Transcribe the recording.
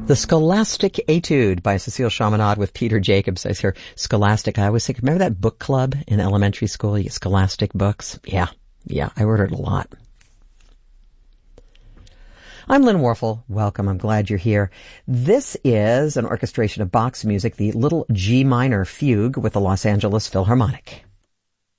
The Scholastic Etude by Cecile Chaminade with Peter Jacobs. I hear Scholastic. I always think, remember that book club in elementary school? You get Scholastic books? Yeah, I ordered a lot. I'm Lynn Warfel. Welcome. I'm glad you're here. This is an orchestration of Bach's music, the Little G Minor Fugue with the Los Angeles Philharmonic.